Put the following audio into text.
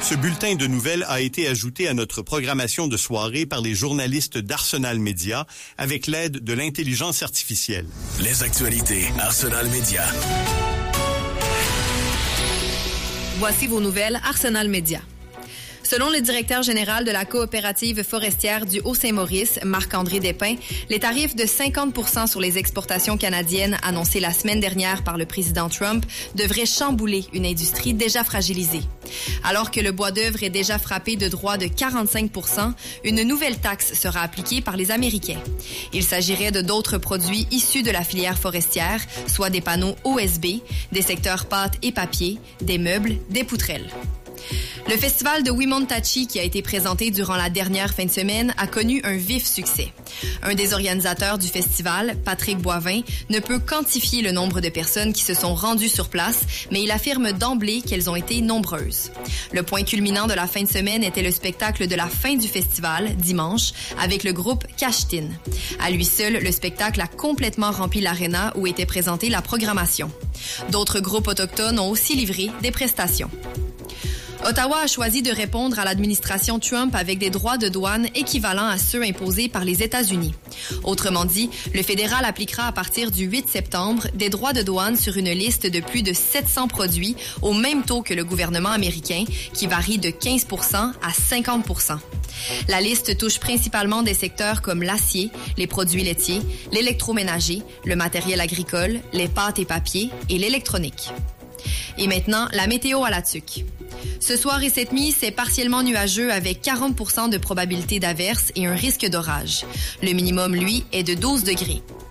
Ce bulletin de nouvelles a été ajouté à notre programmation de soirée par les journalistes d'Arsenal Média avec l'aide de l'intelligence artificielle. Les actualités Arsenal Média. Voici vos nouvelles Arsenal Média. Selon le directeur général de la coopérative forestière du Haut-Saint-Maurice, Marc-André Despins, les tarifs de 50% sur les exportations canadiennes annoncés la semaine dernière par le président Trump devraient chambouler une industrie déjà fragilisée. Alors que le bois d'œuvre est déjà frappé de droits de 45%, une nouvelle taxe sera appliquée par les Américains. Il s'agirait de d'autres produits issus de la filière forestière, soit des panneaux OSB, des secteurs pâte et papier, des meubles, des poutrelles. Le festival de Wimontachi, qui a été présenté durant la dernière fin de semaine, a connu un vif succès. Un des organisateurs du festival, Patrick Boivin, ne peut quantifier le nombre de personnes qui se sont rendues sur place, mais il affirme d'emblée qu'elles ont été nombreuses. Le point culminant de la fin de semaine était le spectacle de la fin du festival, dimanche, avec le groupe Cashtin. À lui seul, le spectacle a complètement rempli l'aréna où était présentée la programmation. D'autres groupes autochtones ont aussi livré des prestations. Ottawa a choisi de répondre à l'administration Trump avec des droits de douane équivalents à ceux imposés par les États-Unis. Autrement dit, le fédéral appliquera à partir du 8 septembre des droits de douane sur une liste de plus de 700 produits au même taux que le gouvernement américain, qui varie de 15% à 50%. La liste touche principalement des secteurs comme l'acier, les produits laitiers, l'électroménager, le matériel agricole, les pâtes et papiers et l'électronique. Et maintenant, la météo à la tuque. Ce soir et cette nuit, c'est partiellement nuageux avec 40% de probabilité d'averse et un risque d'orage. Le minimum, lui, est de 12 degrés.